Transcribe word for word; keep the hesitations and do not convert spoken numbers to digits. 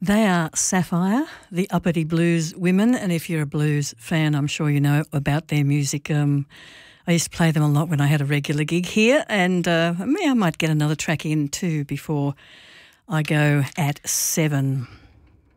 They are Sapphire, the Uppity Blues Women, and if you're a blues fan, I'm sure you know about their music. Um, I used to play them a lot when I had a regular gig here, and uh, I might get another track in too before I go at seven.